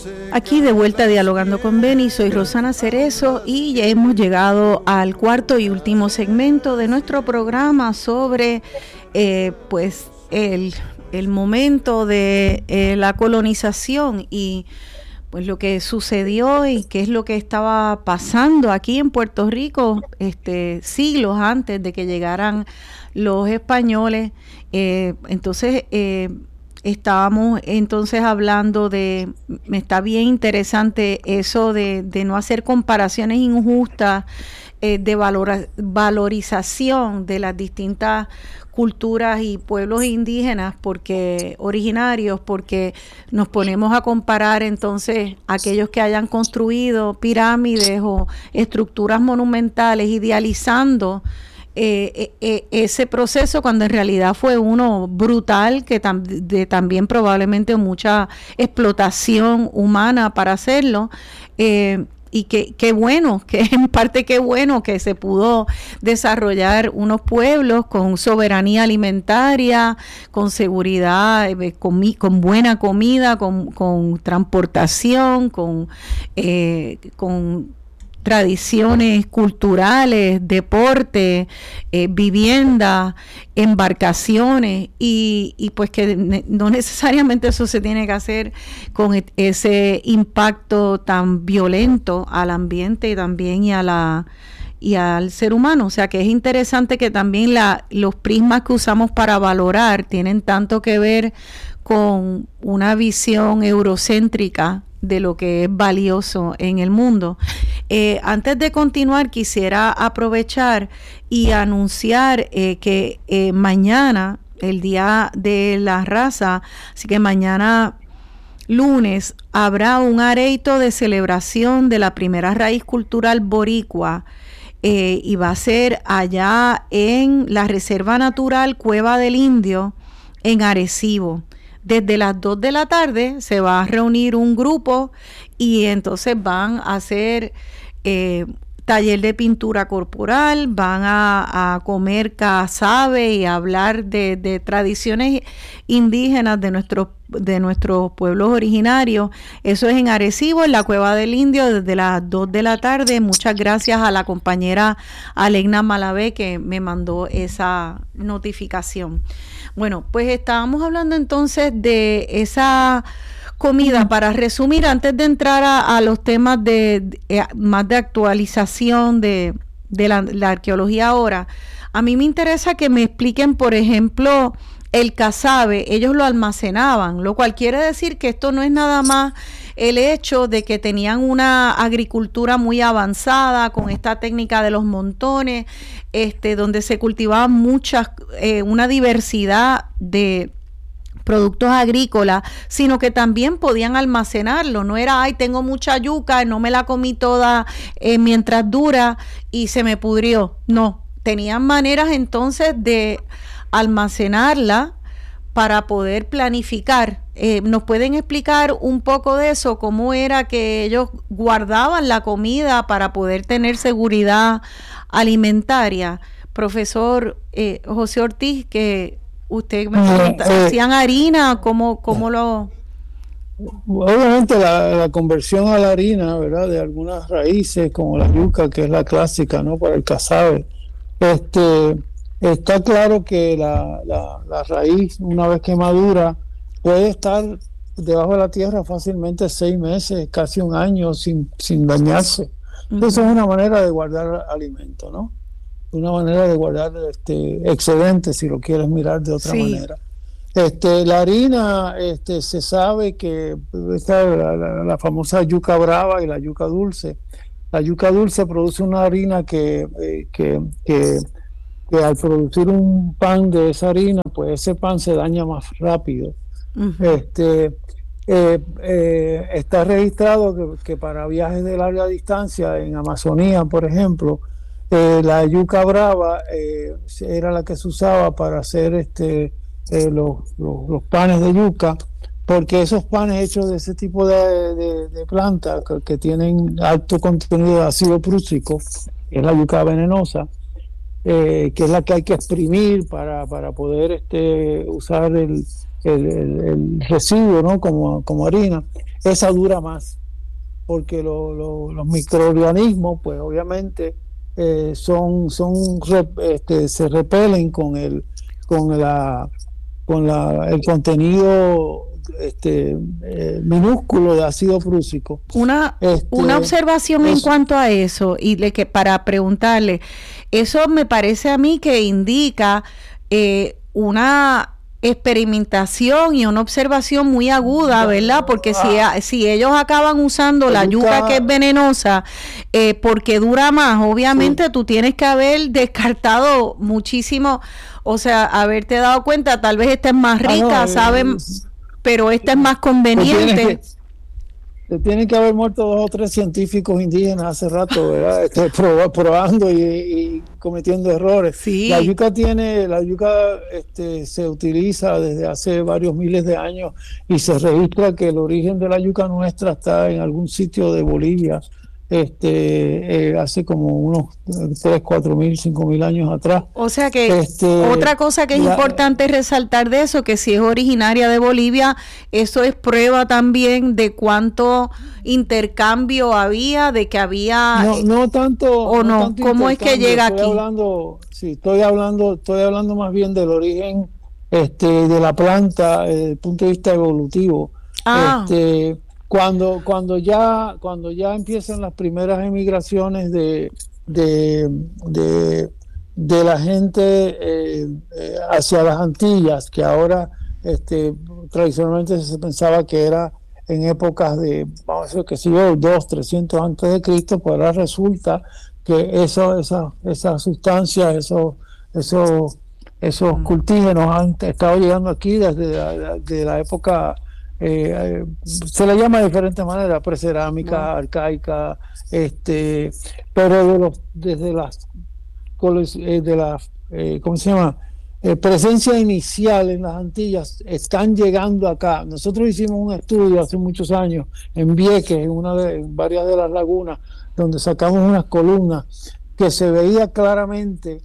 Aquí de vuelta dialogando con Beni, soy Rosana Cerezo y ya hemos llegado al cuarto y último segmento de nuestro programa sobre pues el momento de la colonización y pues lo que sucedió y qué es lo que estaba pasando aquí en Puerto Rico siglos antes de que llegaran los españoles. Entonces estábamos entonces hablando me está bien interesante eso de no hacer comparaciones injustas, de valorización de las distintas culturas y pueblos indígenas originarios, porque nos ponemos a comparar entonces aquellos que hayan construido pirámides o estructuras monumentales, idealizando ese proceso cuando en realidad fue uno brutal, que también probablemente mucha explotación humana para hacerlo, y qué bueno, que en parte qué bueno que se pudo desarrollar unos pueblos con soberanía alimentaria, con seguridad, con buena comida, con transportación, con tradiciones culturales, deporte, vivienda, embarcaciones y pues que no necesariamente eso se tiene que hacer con ese impacto tan violento al ambiente y también y al ser humano. O sea que es interesante que también los prismas que usamos para valorar tienen tanto que ver con una visión eurocéntrica de lo que es valioso en el mundo. Antes de continuar, quisiera aprovechar y anunciar que mañana, el Día de la Raza, así que mañana lunes, habrá un areito de celebración de la primera raíz cultural boricua, y va a ser allá en la Reserva Natural Cueva del Indio, en Arecibo. Desde las 2 de la tarde se va a reunir un grupo y entonces van a hacer taller de pintura corporal, van a comer casabe y hablar de tradiciones indígenas de nuestros pueblos originarios. Eso es en Arecibo, en la Cueva del Indio, desde las 2 de la tarde. Muchas gracias a la compañera Alegna Malavé que me mandó esa notificación. Bueno, pues estábamos hablando entonces de esa comida. Para resumir, antes de entrar a los temas más de actualización de la arqueología ahora, a mí me interesa que me expliquen, por ejemplo, el casabe. Ellos lo almacenaban, lo cual quiere decir que esto no es nada más el hecho de que tenían una agricultura muy avanzada con esta técnica de los montones, donde se cultivaban una diversidad de productos agrícolas, sino que también podían almacenarlo. No era, tengo mucha yuca, no me la comí toda mientras dura y se me pudrió. No, tenían maneras entonces de almacenarla para poder planificar. ¿Nos pueden explicar un poco de eso? ¿Cómo era que ellos guardaban la comida para poder tener seguridad alimentaria? Profesor José Ortiz, que usted me pregunta, ¿hacían harina? ¿Cómo lo...? Obviamente la conversión a la harina, ¿verdad?, de algunas raíces como la yuca, que es la clásica, ¿no?, para el casabe. Está claro que la raíz, una vez que madura, puede estar debajo de la tierra fácilmente 6 meses, casi un año sin dañarse. Entonces es una manera de guardar alimento, ¿no? Una manera de guardar excedentes, si lo quieres mirar de otra manera. La harina, se sabe que está la famosa yuca brava y la yuca dulce. La yuca dulce produce una harina que al producir un pan de esa harina, pues ese pan se daña más rápido. Está registrado que para viajes de larga distancia en Amazonía, por ejemplo, la yuca brava era la que se usaba para hacer los panes de yuca, porque esos panes hechos de ese tipo de plantas que tienen alto contenido de ácido prúsico, que es la yuca venenosa, que es la que hay que exprimir para poder usar el residuo, ¿no?, como harina. esa dura más, porque los microorganismos, pues obviamente se repelen con el contenido minúsculo de ácido prúsico. Una observación en cuanto a eso, y para preguntarle, eso me parece a mí que indica una experimentación y una observación muy aguda, ¿verdad? Porque si ellos acaban usando la yuca que es venenosa, porque dura más, obviamente tú tienes que haber descartado muchísimo, o sea, haberte dado cuenta, tal vez esta es más rica, ¿saben? Pero esta es más conveniente. Se tienen que haber muerto 2 o 3 científicos indígenas hace rato, ¿verdad? Probando y cometiendo errores. Sí. La yuca se utiliza desde hace varios miles de años y se registra que el origen de la yuca nuestra está en algún sitio de Bolivia, hace como unos 3, 4 mil, 5 mil años atrás. O sea que otra cosa que es importante resaltar de eso, que si es originaria de Bolivia, eso es prueba también de cuánto intercambio había, de que había... No tanto... ¿O no? ¿Cómo es que llega aquí? Estoy hablando más bien del origen de la planta desde el punto de vista evolutivo. Cuando ya empiezan las primeras emigraciones de la gente hacia las Antillas, que ahora tradicionalmente se pensaba que era en épocas de, vamos a decir, que si yo, 200, 300 antes de Cristo, pues ahora resulta que esas sustancias, esos cultígenos han estado llegando aquí desde la época, se le llama de diferentes maneras, precerámica, arcaica, pero desde las ¿cómo se llama? Presencia inicial en las Antillas están llegando acá. Nosotros hicimos un estudio hace muchos años en Vieques, en varias de las lagunas, donde sacamos unas columnas que se veía claramente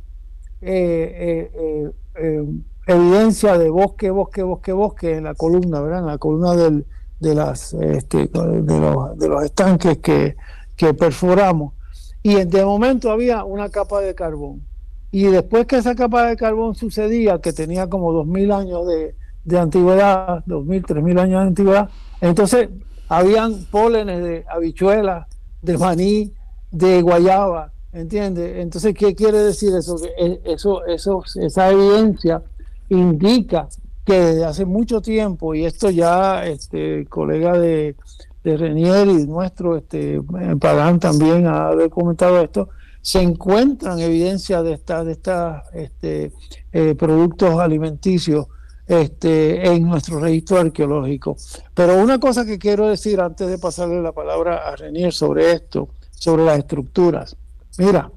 evidencia de bosque en la columna, ¿verdad? En la columna de los estanques que perforamos. Y de momento había una capa de carbón. Y después que esa capa de carbón sucedía, que tenía como 2.000 años de antigüedad, 2.000, 3.000 años de antigüedad, entonces habían pólenes de habichuelas, de maní, de guayaba, ¿entiendes? Entonces, ¿qué quiere decir eso? Que esa evidencia indica que desde hace mucho tiempo, y esto ya colega de Renier y nuestro Pagán también ha comentado esto, se encuentran evidencias de estos productos alimenticios en nuestro registro arqueológico. Pero una cosa que quiero decir antes de pasarle la palabra a Renier sobre esto, sobre las estructuras. Mira,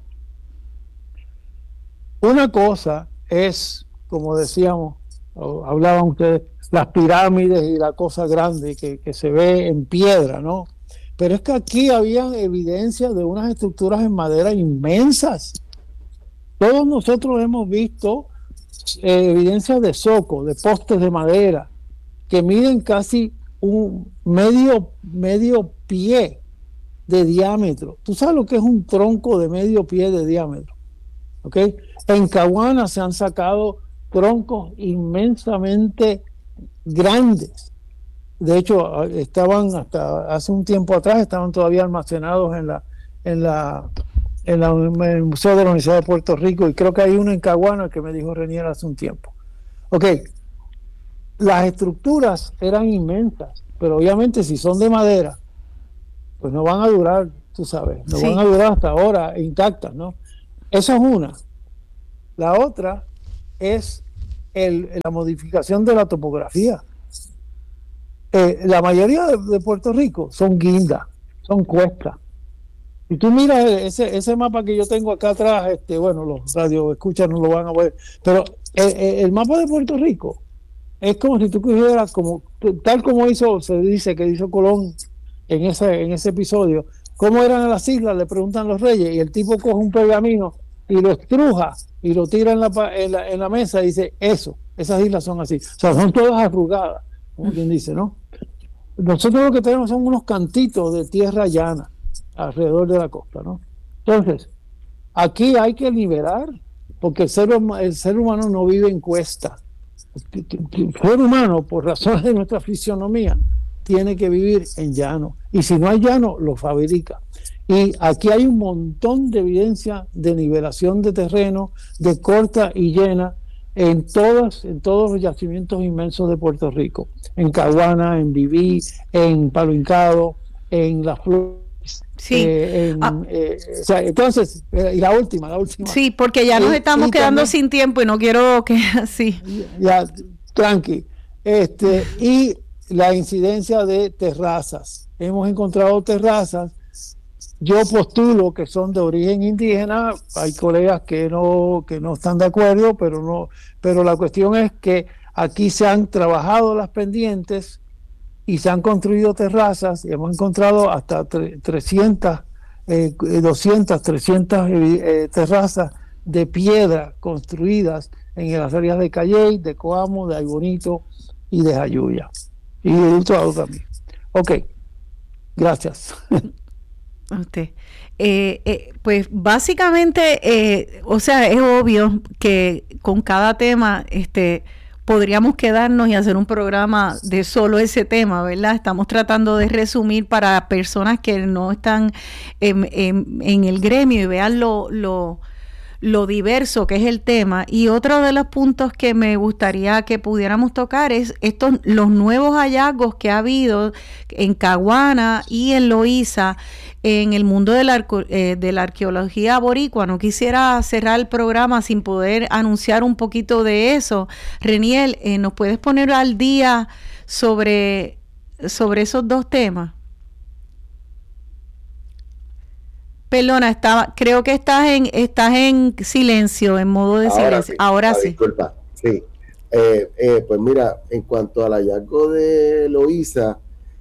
una cosa es, como decíamos, hablaban ustedes, las pirámides y la cosa grande que se ve en piedra, ¿no? Pero es que aquí había evidencia de unas estructuras en madera inmensas. Todos nosotros hemos visto evidencia de zocos, de postes de madera, que miden casi un medio pie de diámetro. ¿Tú sabes lo que es un tronco de medio pie de diámetro? ¿Ok? En Caguana se han sacado troncos inmensamente grandes. De hecho, estaban hasta hace un tiempo atrás, estaban todavía almacenados en el Museo de la Universidad de Puerto Rico, y creo que hay uno en Caguana que me dijo Renier hace un tiempo. Ok, las estructuras eran inmensas, pero obviamente si son de madera, pues no van a durar, tú sabes, no van a durar hasta ahora intactas, ¿no? Eso es una. La otra es la modificación de la topografía. La mayoría de Puerto Rico son guindas, son cuestas. Si tú miras ese mapa que yo tengo acá atrás, bueno, los radioescuchas no lo van a ver, pero el mapa de Puerto Rico es como si tú cogieras, tal como se dice que hizo Colón en ese episodio, cómo eran las islas, le preguntan los reyes, y el tipo coge un pergamino y lo estruja y lo tira en la mesa y dice, esas islas son así. O sea, son todas arrugadas, como quien dice, ¿no? nosotros lo que tenemos son unos cantitos de tierra llana alrededor de la costa, ¿no? Entonces, aquí hay que liberar, porque el ser humano no vive en cuesta. El ser humano, por razones de nuestra fisionomía, tiene que vivir en llano. Y si no hay llano, lo fabrica. Y aquí hay un montón de evidencia de nivelación de terreno, de corta y llena, en todos los yacimientos inmensos de Puerto Rico. En Caguana, en Viví, en Palo Hincado, en Las Flores. Sí. O sea, entonces, y la última. Sí, porque ya nos estamos quedando también, sin tiempo y no quiero que así. Ya, tranqui. Y la incidencia de terrazas. Hemos encontrado terrazas. Yo postulo que son de origen indígena. Hay colegas que no están de acuerdo, pero la cuestión es que aquí se han trabajado las pendientes y se han construido terrazas y hemos encontrado hasta 300, 200, 300 terrazas de piedra construidas en las áreas de Calley, de Coamo, de Aybonito y de Jayuya. Y de Utuado también. Ok, gracias. Usted. Pues básicamente, o sea, es obvio que con cada tema, podríamos quedarnos y hacer un programa de solo ese tema, ¿verdad? Estamos tratando de resumir para personas que no están en el gremio y vean lo diverso que es el tema. Y otro de los puntos que me gustaría que pudiéramos tocar es los nuevos hallazgos que ha habido en Caguana y en Loíza en el mundo de la arqueología boricua. No quisiera cerrar el programa sin poder anunciar un poquito de eso. Reniel, ¿nos puedes poner al día sobre esos dos temas? Perdona, creo que estás en silencio, en modo de silencio. Ahora sí. Disculpa, sí. Pues mira, en cuanto al hallazgo de Loíza,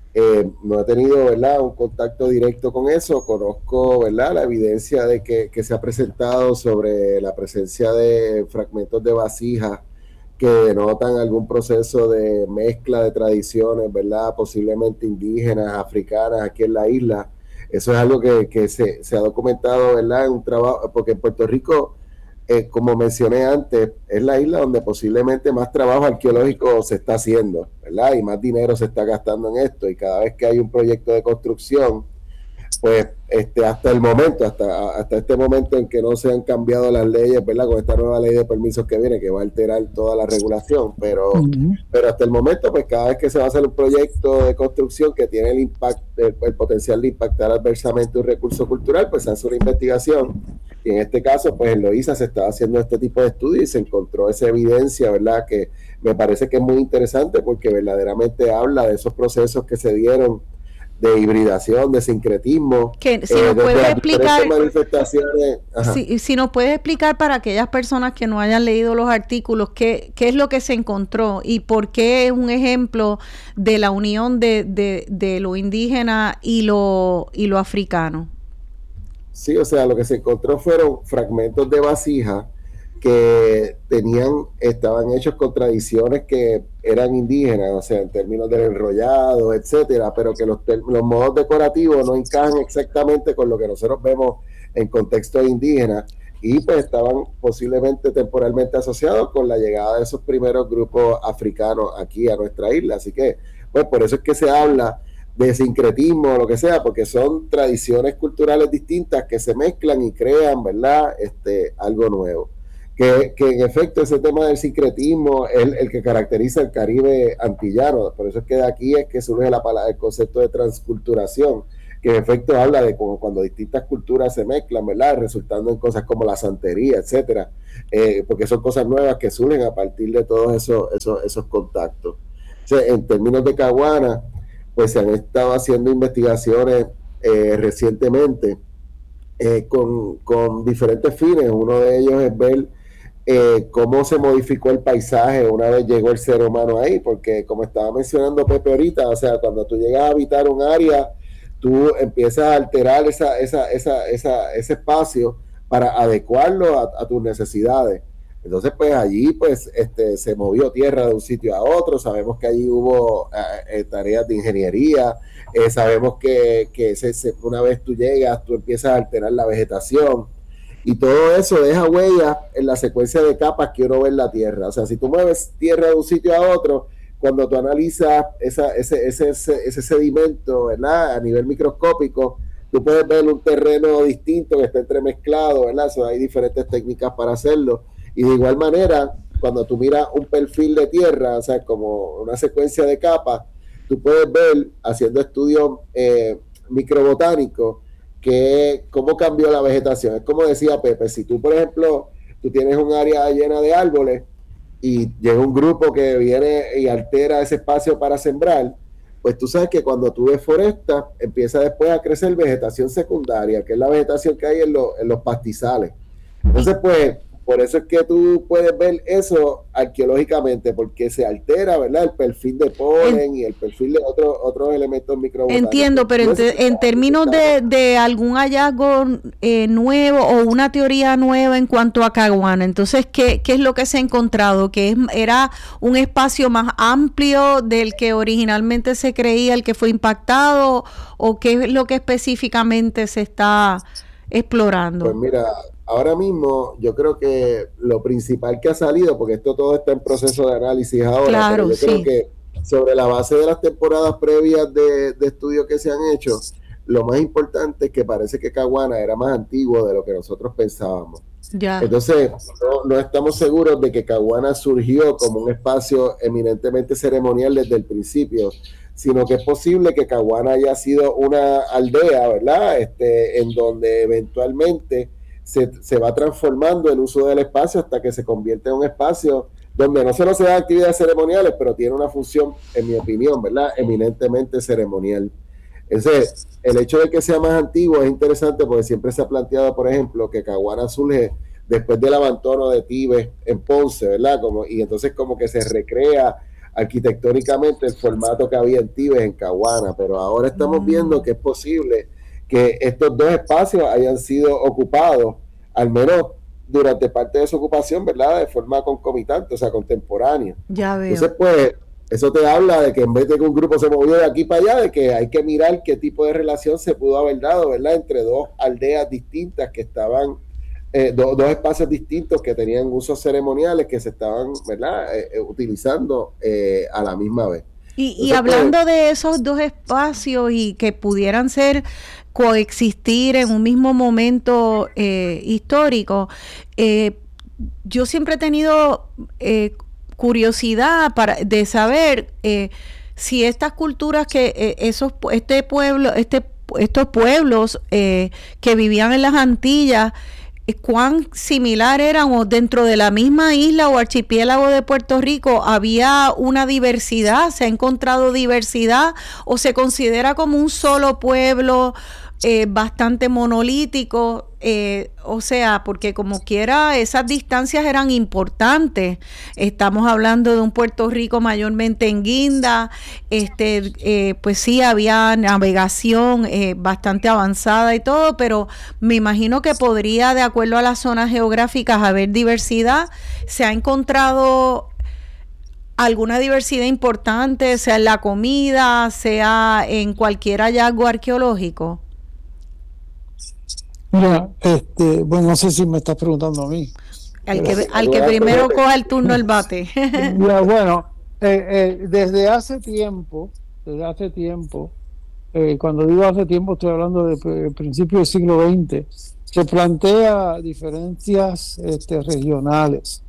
no he tenido, ¿verdad?, un contacto directo con eso. Conozco, ¿verdad?, la evidencia de que se ha presentado sobre la presencia de fragmentos de vasijas que denotan algún proceso de mezcla de tradiciones, ¿verdad?, posiblemente indígenas, africanas, aquí en la isla. Eso es algo que se ha documentado, ¿verdad?, en un trabajo, porque en Puerto Rico, como mencioné antes, es la isla donde posiblemente más trabajo arqueológico se está haciendo, ¿verdad?, y más dinero se está gastando en esto, y cada vez que hay un proyecto de construcción, pues hasta el momento, hasta este momento en que no se han cambiado las leyes, ¿verdad?, con esta nueva ley de permisos que viene, que va a alterar toda la regulación, pero hasta el momento, pues cada vez que se va a hacer un proyecto de construcción que tiene el potencial de impactar adversamente un recurso cultural, pues se hace una investigación, y en este caso, pues en Loíza se estaba haciendo este tipo de estudios y se encontró esa evidencia, ¿verdad?, que me parece que es muy interesante porque verdaderamente habla de esos procesos que se dieron de hibridación, de sincretismo. Que si nos puedes explicar, manifestaciones, si nos puedes explicar para aquellas personas que no hayan leído los artículos, qué es lo que se encontró y por qué es un ejemplo de la unión de lo indígena y lo africano. Sí, o sea, lo que se encontró fueron fragmentos de vasija que estaban hechos con tradiciones que eran indígenas, o sea, en términos del enrollado, etcétera, pero que los modos decorativos no encajan exactamente con lo que nosotros vemos en contextos indígenas, y pues estaban posiblemente temporalmente asociados con la llegada de esos primeros grupos africanos aquí a nuestra isla. Así que, pues por eso es que se habla de sincretismo o lo que sea, porque son tradiciones culturales distintas que se mezclan y crean, ¿verdad?, algo nuevo. Que en efecto ese tema del sincretismo es el que caracteriza el Caribe antillano. Por eso es que de aquí es que surge el concepto de transculturación, que en efecto habla de como cuando distintas culturas se mezclan, ¿verdad?, resultando en cosas como la santería, etcétera, porque son cosas nuevas que surgen a partir de todos esos contactos. O sea, en términos de Caguana, pues se han estado haciendo investigaciones recientemente con diferentes fines. Uno de ellos es ver cómo se modificó el paisaje una vez llegó el ser humano ahí, porque como estaba mencionando Pepe ahorita, o sea, cuando tú llegas a habitar un área, tú empiezas a alterar ese espacio para adecuarlo a tus necesidades. Entonces, pues allí pues se movió tierra de un sitio a otro, sabemos que allí hubo tareas de ingeniería, sabemos que una vez tú llegas, tú empiezas a alterar la vegetación, y todo eso deja huellas en la secuencia de capas que uno ve en la tierra. O sea, si tú mueves tierra de un sitio a otro, cuando tú analizas ese sedimento, ¿verdad? A nivel microscópico, tú puedes ver un terreno distinto que está entremezclado, ¿verdad? So, hay diferentes técnicas para hacerlo. Y de igual manera, cuando tú miras un perfil de tierra, o sea, como una secuencia de capas, tú puedes ver, haciendo estudios microbotánicos, que cómo cambió la vegetación. Es como decía Pepe, si tú, por ejemplo, tú tienes un área llena de árboles y llega un grupo que viene y altera ese espacio para sembrar, pues tú sabes que cuando tú deforestas, empieza después a crecer vegetación secundaria, que es la vegetación que hay en los pastizales. Entonces, pues, por eso es que tú puedes ver eso arqueológicamente, porque se altera, ¿verdad? El perfil de polen y el perfil de otros elementos microbotánicos. Entiendo, pero en términos de algún hallazgo nuevo o una teoría nueva en cuanto a Caguana, entonces, ¿qué es lo que se ha encontrado? ¿Que era un espacio más amplio del que originalmente se creía, el que fue impactado? ¿O qué es lo que específicamente se está explorando? Pues mira, ahora mismo yo creo que lo principal que ha salido, porque esto todo está en proceso de análisis ahora, claro, pero yo creo que sobre la base de las temporadas previas de estudios que se han hecho, lo más importante es que parece que Caguana era más antiguo de lo que nosotros pensábamos. Ya. Entonces, no estamos seguros de que Caguana surgió como un espacio eminentemente ceremonial desde el principio, sino que es posible que Caguana haya sido una aldea, ¿verdad? En donde eventualmente se va transformando el uso del espacio hasta que se convierte en un espacio donde no solo se dan actividades ceremoniales, pero tiene una función, en mi opinión, ¿verdad?, eminentemente ceremonial. Entonces, el hecho de que sea más antiguo es interesante porque siempre se ha planteado, por ejemplo, que Caguana surge después del abandono de Tibes en Ponce, ¿verdad? Y entonces como que se recrea arquitectónicamente el formato que había en Tibes en Caguana, pero ahora estamos viendo que es posible que estos dos espacios hayan sido ocupados, al menos durante parte de su ocupación, ¿verdad?, de forma concomitante, o sea, contemporánea. Ya veo. Entonces, pues, eso te habla de que en vez de que un grupo se movió de aquí para allá, de que hay que mirar qué tipo de relación se pudo haber dado, ¿verdad?, entre dos aldeas distintas que estaban, dos espacios distintos que tenían usos ceremoniales que se estaban, ¿verdad?, utilizando a la misma vez. Y hablando pues, de esos dos espacios y que pudieran coexistir en un mismo momento histórico, yo siempre he tenido curiosidad de saber si estas culturas estos pueblos que vivían en las Antillas, cuán similar eran, o dentro de la misma isla o archipiélago de Puerto Rico había una diversidad, se ha encontrado diversidad, o se considera como un solo pueblo bastante monolítico, o sea, porque como quiera esas distancias eran importantes. Estamos hablando de un Puerto Rico mayormente en guinda, pues sí había navegación bastante avanzada y todo, pero me imagino que podría, de acuerdo a las zonas geográficas, haber diversidad. Se ha encontrado alguna diversidad importante, sea en la comida, sea en cualquier hallazgo arqueológico. Mira, bueno, no sé si me estás preguntando a mí. Al que primero coja el turno el bate. Ya, bueno, desde hace tiempo, cuando digo hace tiempo estoy hablando de principios del siglo XX, se plantea diferencias regionales.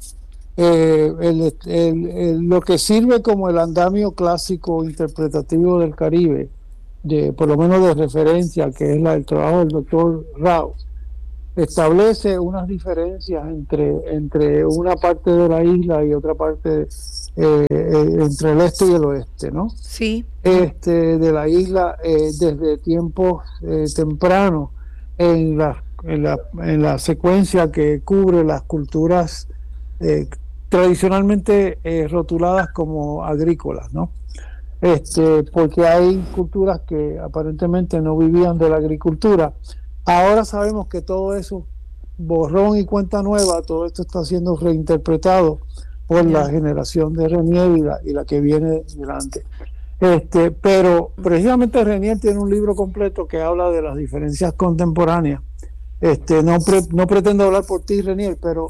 Lo que sirve como el andamio clásico interpretativo del Caribe, por lo menos de referencia, que es el trabajo del doctor Rao, establece unas diferencias entre una parte de la isla y otra parte, entre el este y el oeste, ¿no? Sí. De la isla desde tiempos tempranos en la secuencia que cubre las culturas tradicionalmente rotuladas como agrícolas, ¿no? Porque hay culturas que aparentemente no vivían de la agricultura. Ahora sabemos que todo eso borrón y cuenta nueva, todo esto está siendo reinterpretado por la generación de Renier y la que viene delante. Pero precisamente Renier tiene un libro completo que habla de las diferencias contemporáneas. No pretendo hablar por ti, Renier, pero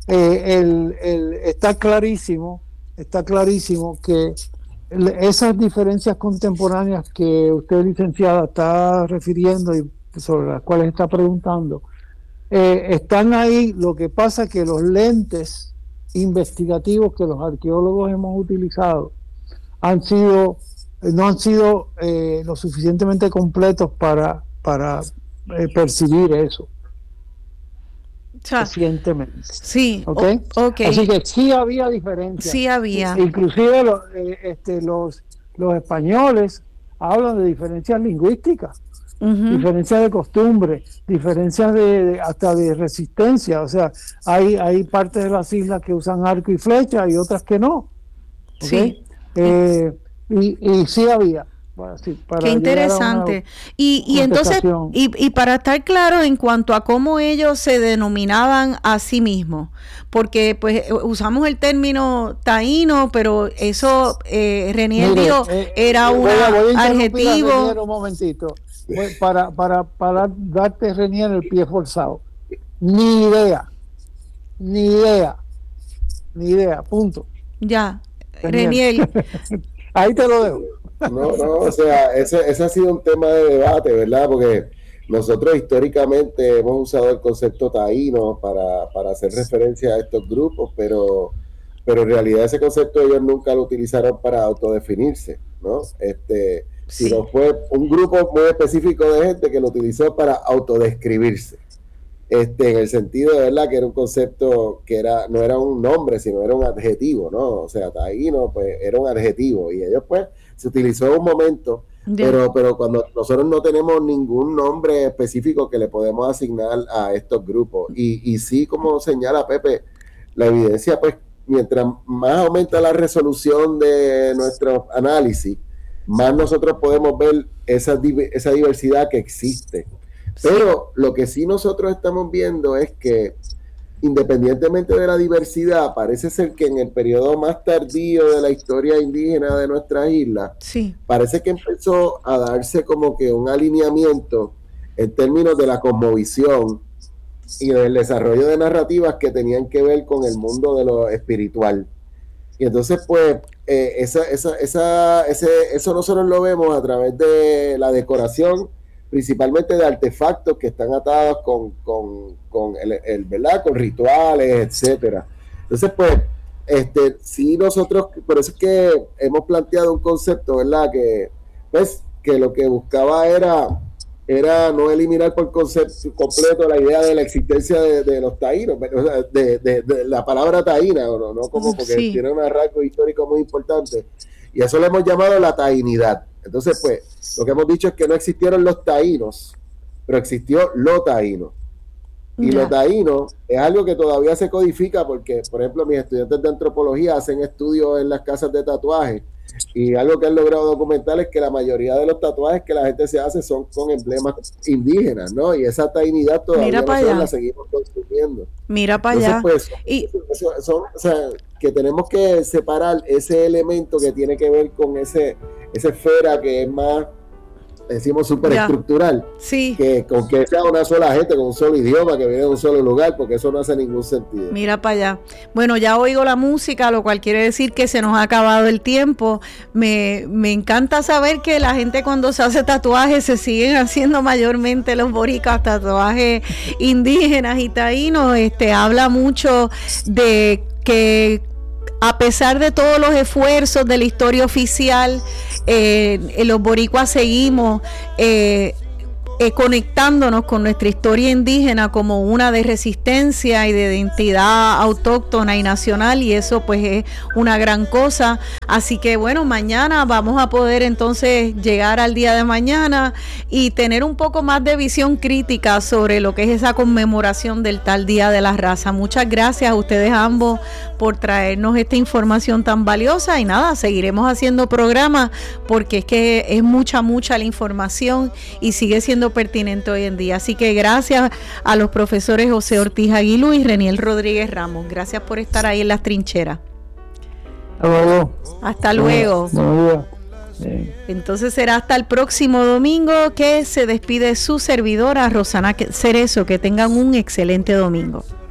está clarísimo que esas diferencias contemporáneas que usted, licenciada, está refiriendo y sobre las cuales está preguntando, están ahí. Lo que pasa es que los lentes investigativos que los arqueólogos hemos utilizado no han sido lo suficientemente completos para percibir eso recientemente. Sí, ¿Okay? Okay. Así que sí había diferencias. Sí había. Inclusive los españoles hablan de diferencias lingüísticas, diferencias de costumbre, diferencias hasta de resistencia. O sea, hay partes de las islas que usan arco y flecha y otras que no. ¿Okay? Sí. Y sí había. Bueno, sí, qué interesante. Y entonces, y para estar claro en cuanto a cómo ellos se denominaban a sí mismos, porque pues usamos el término taíno, pero eso Renier dijo era un adjetivo. Renier, un momentito, para darte, Renier, el pie forzado. Ni idea, punto. Ya, Renier. Ahí te lo dejo. No, o sea, ese ha sido un tema de debate, ¿verdad? Porque nosotros históricamente hemos usado el concepto taíno para hacer referencia a estos grupos, pero en realidad ese concepto ellos nunca lo utilizaron para autodefinirse, ¿no? Sino fue un grupo muy específico de gente que lo utilizó para autodescribirse. En el sentido de verdad que era un concepto que no era un nombre, sino era un adjetivo, ¿no? O sea, taíno, pues era un adjetivo, y ellos pues se utilizó en un momento, pero cuando nosotros no tenemos ningún nombre específico que le podemos asignar a estos grupos, y sí, como señala Pepe, la evidencia, pues mientras más aumenta la resolución de nuestro análisis, más nosotros podemos ver esa diversidad que existe. Pero lo que sí nosotros estamos viendo es que, independientemente de la diversidad, parece ser que en el periodo más tardío de la historia indígena de nuestras islas, parece que empezó a darse como que un alineamiento en términos de la cosmovisión y del desarrollo de narrativas que tenían que ver con el mundo de lo espiritual. Y entonces, pues, eso nosotros lo vemos a través de la decoración, principalmente de artefactos que están atados con ¿verdad? Con rituales, etcétera. Entonces, pues, sí, nosotros, por eso es que hemos planteado un concepto, ¿verdad? Que, pues, que lo que buscaba era no eliminar por concepto completo la idea de la existencia de los taínos, de la palabra taína, no como porque tiene un rasgo histórico muy importante, y eso le hemos llamado la tainidad. Entonces, pues, lo que hemos dicho es que no existieron los taínos, pero existió lo taíno. Y lo taíno es algo que todavía se codifica porque, por ejemplo, mis estudiantes de antropología hacen estudios en las casas de tatuajes, y algo que han logrado documentar es que la mayoría de los tatuajes que la gente se hace son con emblemas indígenas, ¿no? Y esa tainidad todavía nosotros la seguimos consumiendo. Mira para allá. Pues, o sea, que tenemos que separar ese elemento que tiene que ver con esa esfera que es más, decimos, superestructural, que con que sea una sola gente, con un solo idioma, que viene de un solo lugar, porque eso no hace ningún sentido. Mira para allá. Bueno, ya oigo la música, lo cual quiere decir que se nos ha acabado el tiempo. Me encanta saber que la gente cuando se hace tatuajes se siguen haciendo mayormente los boricuas, tatuajes indígenas y taínos. Habla mucho de que a pesar de todos los esfuerzos de la historia oficial, los boricuas seguimos conectándonos con nuestra historia indígena como una de resistencia y de identidad autóctona y nacional, y eso pues es una gran cosa. Así que bueno, mañana vamos a poder entonces llegar al día de mañana y tener un poco más de visión crítica sobre lo que es esa conmemoración del tal Día de la Raza. Muchas gracias a ustedes ambos por traernos esta información tan valiosa, y nada, seguiremos haciendo programas porque es que es mucha la información y sigue siendo siendo pertinente hoy en día. Así que gracias a los profesores José Ortiz Aguilú y Reniel Rodríguez Ramos. Gracias por estar ahí en las trincheras. Hasta luego. Entonces será hasta el próximo domingo que se despide su servidora Rosana Cerezo. Que tengan un excelente domingo.